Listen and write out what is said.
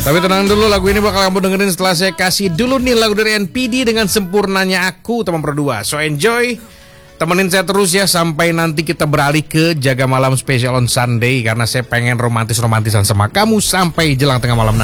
Tapi tenang dulu, lagu ini bakal kamu dengerin setelah saya kasih dulu nih lagu dari NPD dengan Sempurnanya Aku teman berdua. So enjoy, temenin saya terus ya sampai nanti kita beralih ke Jaga Malam Special on Sunday, karena saya pengen romantis-romantisan sama kamu sampai jelang tengah malam nanti.